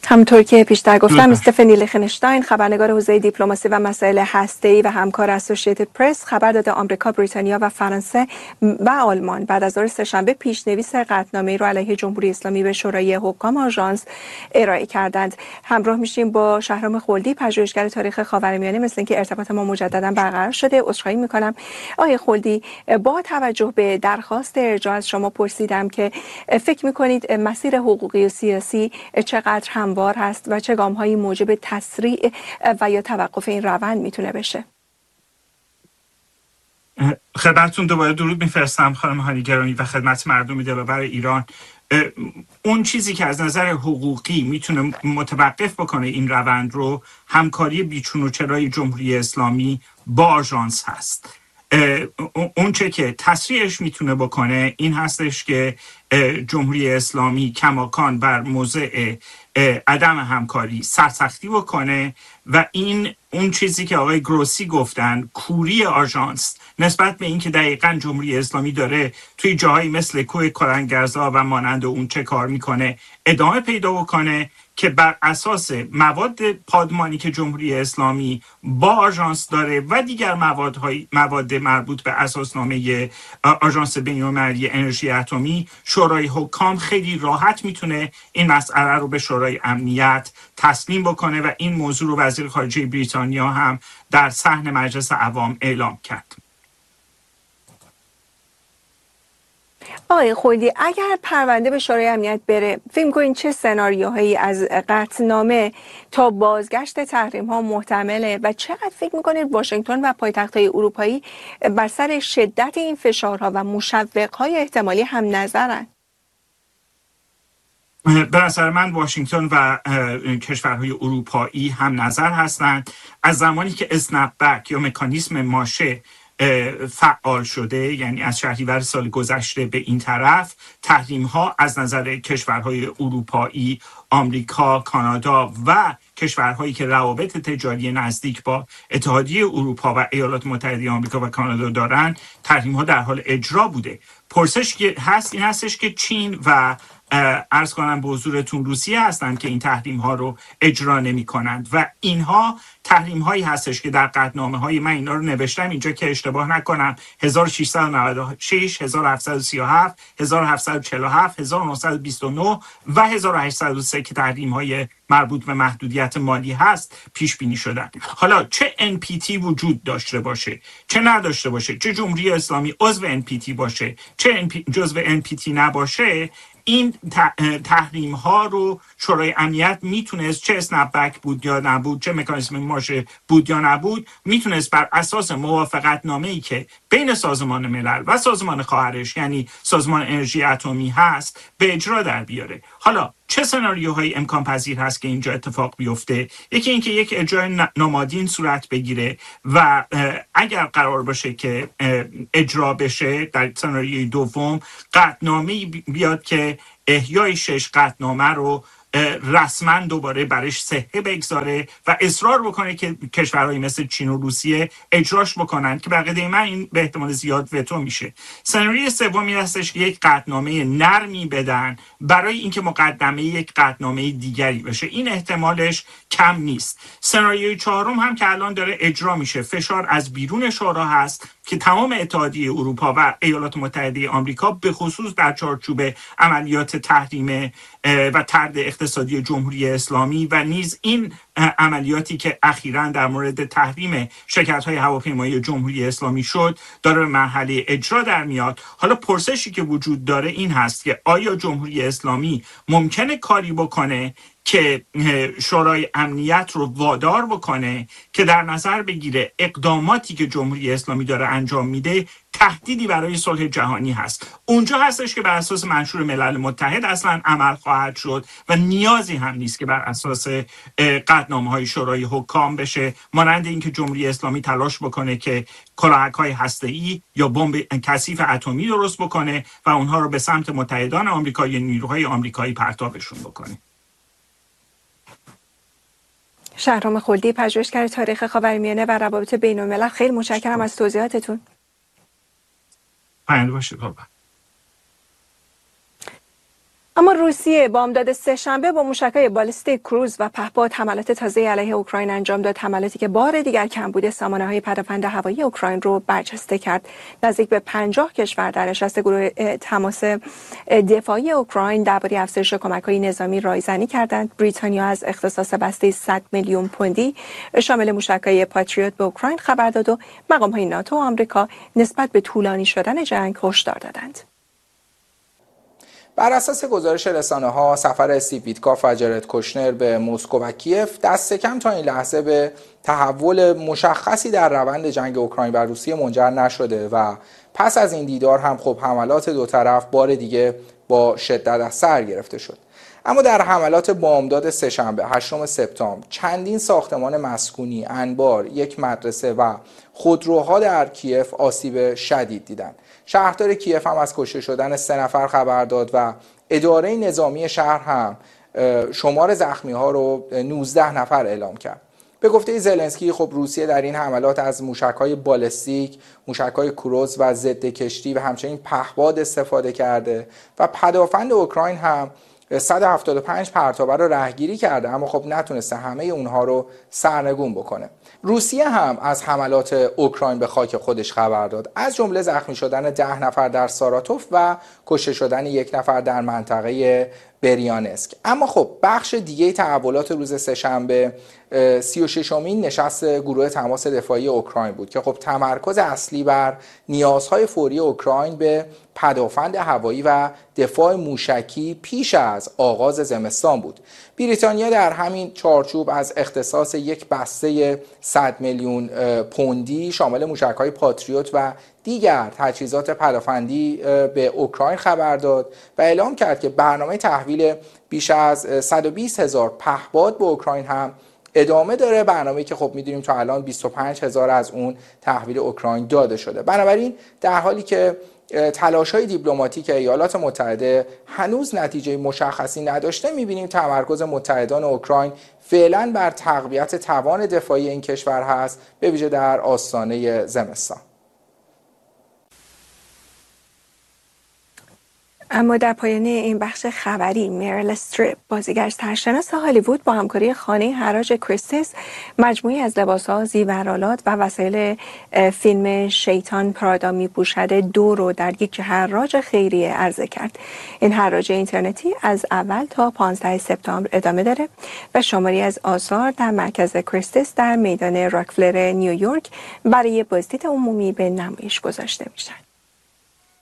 همونطور که پیشتر گفتم استفانی لیخنشتاین خبرنگار حوزه دیپلماسی و مسائل هسته‌ای و همکار اسوسییتد پرس خبر داده آمریکا، بریتانیا و فرانسه و آلمان بعد از ظهر سه‌شنبه پیشنویس قطعنامه‌ای را علیه جمهوری اسلامی به شورای حکام آژانس ارائه کردند. همراه میشیم با شهرام خلدی، پژوهشگر تاریخ خاورمیانه. مثل اینکه ارتباط ما مجددا برقرار شده، عذرخواهی می‌کنم. آقای خلدی، با توجه به درخواست ارجاع از شما پرسیدم که فکر می‌کنید مسیر حقوقی و سیاسی چقدر هموار هست و چه گام‌هایی موجب تسریع و یا توقف این روند میتونه بشه؟ خدمتتون دوباره درود میفرستم خانم هانی گرامی و خدمت مردم دلبر ایران. اون چیزی که از نظر حقوقی میتونه متوقف بکنه این روند رو، همکاری بیچون و چرای جمهوری اسلامی با آژانس هست. اون چه که تسریعش میتونه بکنه این هستش که جمهوری اسلامی کماکان بر موضع عدم همکاری سرسختی بکنه و این اون چیزی که آقای گروسی گفتن، کوری آژانس نسبت به اینکه دقیقاً جمهوری اسلامی داره توی جاهایی مثل کوه کلنگرزا و مانند اون چه کار میکنه ادامه پیدا بکنه که بر اساس مواد پادمانی که جمهوری اسلامی با آژانس داره و دیگر مواد مربوط به اساسنامه آژانس بین‌المللی انرژی اتمی، شورای حکام خیلی راحت میتونه این مسئله رو به شورای امنیت تسلیم بکنه و این موضوع رو وزیر خارجه بریتانیا هم در صحن مجلس عوام اعلام کرد. آقای خلدی، اگر پرونده به شورای امنیت بره، فکر می‌کنین چه سناریوهایی از قطعنامه تا بازگشت تحریم ها محتمله و چقدر فکر می‌کنید واشنگتن و پایتخت‌های اروپایی بر سر شدت این فشارها و مشوق‌های احتمالی هم نظرن؟ به نظر من واشنگتن و کشورهای اروپایی هم نظر هستند. از زمانی که اسنپ بک یا مکانیزم ماشه فعال شده، یعنی از شهریور سال گذشته به این طرف، تحریم ها از نظر کشورهای اروپایی، آمریکا، کانادا و کشورهایی که روابط تجاری نزدیک با اتحادیه اروپا و ایالات متحده آمریکا و کانادا دارند، تحریم ها در حال اجرا بوده. پرسش که هست این هستش که چین و عرض کنم به حضورتون روسیه هستند که این تحریم ها رو اجرا نمی کنند و اینها تحریم هایی هستش که در قطعنامه های من اینا رو نوشتم اینجا که اشتباه نکنم 1696 1737 1747 1929 و 1803 که تحریم های مربوط به محدودیت مالی هست پیش بینی شدن. حالا چه NPT وجود داشته باشه چه نداشته باشه، چه جمهوری اسلامی عضو NPT باشه چه جزو NPT نباشه، این تحریم ها رو شورای امنیت میتونست، چه اسنپ بک بود یا نبود، چه مکانیزم ماشه بود یا نبود، میتونست بر اساس موافقت نامه‌ای که بین سازمان ملل و سازمان خواهرش یعنی سازمان انرژی اتمی هست به اجرا در بیاره. حالا چه سناریوهایی امکان پذیر هست که اینجا اتفاق بیفته؟ یکی اینکه یک اجرای نمادین صورت بگیره و اگر قرار باشه که اجرا بشه در سناریوی دوم قطعنامه‌ای بیاد که احیای 6 قطعنامه رو رسما دوباره برش صحه بگذاره و اصرار بکنه که کشورهایی مثل چین و روسیه اجراش بکنن که بقیده من این به احتمال زیاد وتو میشه. سناریوی سومی هستش که یک قطعنامه نرمی بدن برای اینکه مقدمه یک قطعنامه دیگری بشه. این احتمالش کم نیست. سناریوی چهارم هم که الان داره اجرا میشه، فشار از بیرون شورا هست که تمام اتحادیه اروپا و ایالات متحده آمریکا به خصوص در چارچوب عملیات تحریم و طرد اقتصادی جمهوری اسلامی و نیز این عملیاتی که اخیراً در مورد تحریم شرکت‌های هواپیمایی جمهوری اسلامی شد داره به مرحله اجرا در میاد. حالا پرسشی که وجود داره این هست که آیا جمهوری اسلامی ممکنه کاری بکنه که شورای امنیت رو وادار بکنه که در نظر بگیره اقداماتی که جمهوری اسلامی داره انجام میده تهدیدی برای صلح جهانی هست. اونجا هستش که بر اساس منشور ملل متحد اصلا عمل خواهد شد و نیازی هم نیست که بر اساس قطعنامه‌های شورای حکام بشه، مانند اینکه جمهوری اسلامی تلاش بکنه که کلاهک‌های هسته‌ای یا بمب کثیف اتمی درست بکنه و اونها رو به سمت متحدان آمریکا یا نیروهای آمریکایی پرتابشون بکنه. شهرام خلدی، پژوهشگر تاریخ خاورمیانه و روابط بین‌الملل، خیلی متشکرم از توضیحاتتون. پاینده باشید. اما روسیه بامداد سه‌شنبه با موشک‌های بالستیک کروز و پهپاد حملات تازه علیه اوکراین انجام داد، حملاتی که بار دیگر کمبود سامانه‌های پدافند هوایی اوکراین رو برجسته کرد. نزدیک به 50 کشور در نشست گروه تماس دفاعی اوکراین درباره افزایش کمک‌های نظامی رایزنی کردند. بریتانیا از اختصاص بسته 100 میلیون پوندی شامل موشک‌های پاتریوت به اوکراین خبر داد و مقام‌های ناتو و آمریکا نسبت به طولانی شدن جنگ هشدار دادند. بر اساس گزارش رسانه‌ها، سفر استیو ویتکاف و جرد کوشنر به مسکو و کیف دست کم تا این لحظه به تحول مشخصی در روند جنگ اوکراین و روسیه منجر نشده و پس از این دیدار هم خب حملات دو طرف بار دیگه با شدت از سر گرفته شد. اما در حملات بامداد سه‌شنبه 8 سپتامبر چندین ساختمان مسکونی، انبار، یک مدرسه و خودروها در کیف آسیب شدید دیدند. شهردار کیف هم از کشته شدن 3 نفر خبر داد و اداره نظامی شهر هم شمار زخمی ها رو 19 نفر اعلام کرد. به گفته زلنسکی خب روسیه در این حملات از موشک‌های بالستیک، موشک‌های کروز و ضد کشتی و همچنین پهپاد استفاده کرده و پدافند اوکراین هم 175 پرتابه رو رهگیری کرده، اما خب نتونسته همه اونها رو سرنگون بکنه. روسیه هم از حملات اوکراین به خاک خودش خبر داد، از جمله زخمی شدن 10 نفر در ساراتوف و کشته شدن 1 نفر در منطقه بریانسک. اما خب بخش دیگه تحولات روز سه‌شنبه 36مین نشست گروه تماس دفاعی اوکراین بود که خب تمرکز اصلی بر نیازهای فوری اوکراین به پدافند هوایی و دفاع موشکی پیش از آغاز زمستان بود. بریتانیا در همین چارچوب از اختصاص یک بسته 100 میلیون پوندی شامل موشک‌های پاتریوت و دیگر تجهیزات پدافندی به اوکراین خبر داد و اعلام کرد که برنامه تحویل بیش از 120,000 پهپاد به اوکراین هم ادامه داره، برنامه‌ای که خب می‌دونیم تا الان 25,000 از اون تحویل اوکراین داده شده. بنابراین در حالی که تلاش‌های دیپلماتیک ایالات متحده هنوز نتیجه مشخصی نداشته، می‌بینیم تمرکز متحدان اوکراین فعلا بر تقویت توان دفاعی این کشور هست، به ویژه در آستانه زمستان. اما در پایان این بخش خبری، میریل استریپ بازیگر سرشناس هالیوود با همکاری خانه حراج کریستیس مجموعی از لباس‌ها، زیورآلات و وسایل فیلم شیطان پرادا می‌پوشد 2 رو در یک حراج خیریه عرضه کرد. این حراج اینترنتی از اول تا 15 سپتامبر ادامه داره و شماری از آثار در مرکز کریستیس در میدان راکفلر نیویورک برای بازدید عمومی به نمایش گذاشته میشن.